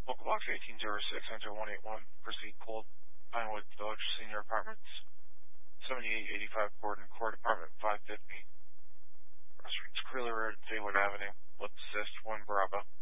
Local box 1806, enter 181, proceed Cold Pinewood Village Senior Apartments, 7885 Gordon Court, Apartment 550. Streets Creeler Road, Faywood Avenue, Lip Assist, 1 Bravo.